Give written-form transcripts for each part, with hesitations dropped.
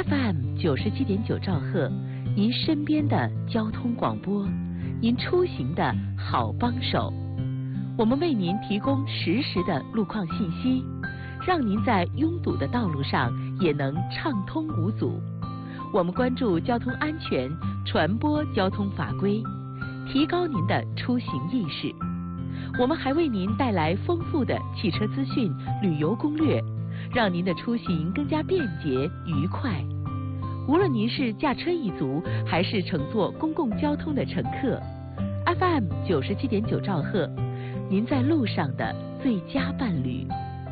FM 97.9兆赫，您身边的交通广播，您出行的好帮手。我们为您提供实时的路况信息，让您在拥堵的道路上也能畅通无阻。我们关注交通安全，传播交通法规，提高您的出行意识。我们还为您带来丰富的汽车资讯、旅游攻略，让您的出行更加便捷愉快。无论您是驾车一族，还是乘坐公共交通的乘客，FM 97.9兆赫，您在路上的最佳伴侣。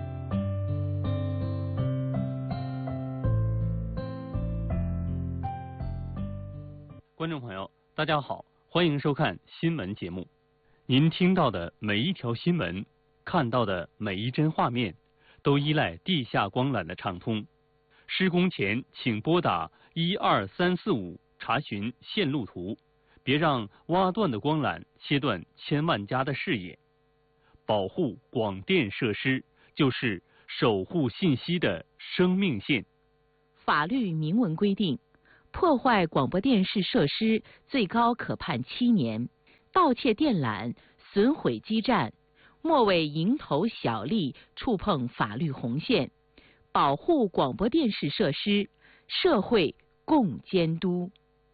观众朋友，大家好，欢迎收看新闻节目。您听到的每一条新闻，看到的每一帧画面，都依赖地下光缆的畅通。施工前请拨打12345查询线路图，别让挖断的光缆切断千万家的视野。保护广电设施就是守护信息的生命线。 法律明文规定，破坏广播电视设施最高可判7年，盗窃电缆、损毁基站，莫为蝇头小利触碰法律红线。保护广播电视设施，社会共监督。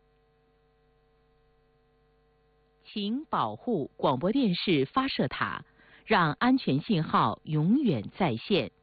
请保护广播电视发射塔，让安全信号永远在线。